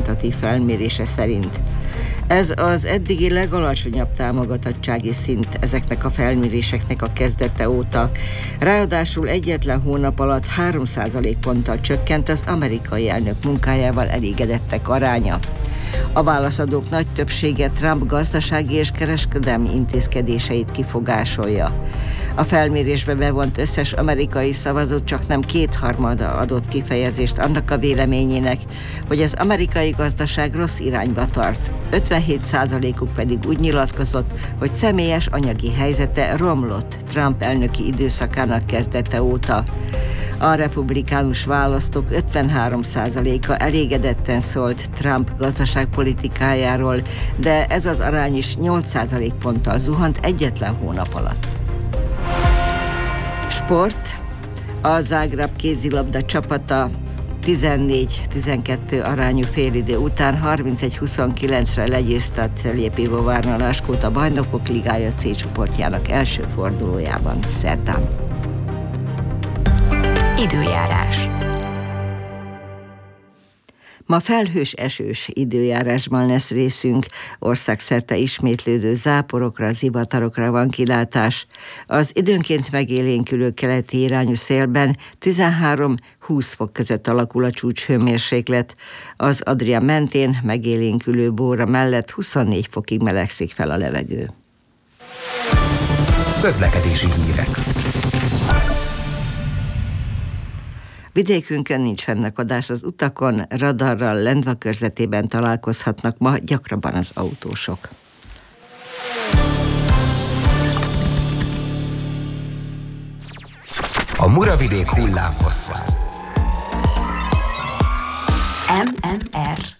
reprezentatív felmérése szerint. Ez az eddigi legalacsonyabb támogatottsági szint ezeknek a felméréseknek a kezdete óta. Ráadásul egyetlen hónap alatt 3% ponttal csökkent az amerikai elnök munkájával elégedettek aránya. A válaszadók nagy többsége Trump gazdasági és kereskedelmi intézkedéseit kifogásolja. A felmérésbe bevont összes amerikai szavazó csaknem 2/3 adott kifejezést annak a véleményének, hogy az amerikai gazdaság rossz irányba tart. 57%-uk pedig úgy nyilatkozott, hogy személyes anyagi helyzete romlott Trump elnöki időszakának kezdete óta. A republikánus választók 53%-a elégedetten szólt Trump gazdaságpolitikájáról, de ez az arány is 8% ponttal zuhant egyetlen hónap alatt. Sport. A Zágráb kézilabda csapata 14-12 arányú félidő után 31-29-re legyőzte a Celje Pivovarna Laskót a Bajnokok Ligája C csoportjának első fordulójában szerdán. Időjárás. Ma felhős, esős időjárásban lesz részünk, országszerte ismétlődő záporokra, zivatarokra van kilátás. Az időnként megélénkülő keleti irányú szélben 13-20 fok között alakul a csúcshőmérséklet. Az Adria mentén megélénkülő bóra mellett 24 fokig melegszik fel a levegő. Közlekedési hírek. Vidékünkön nincs fennakadás az utakon, radarral Lendva körzetében találkozhatnak ma gyakrabban az autósok. A Muravidék hullámhossza. MMR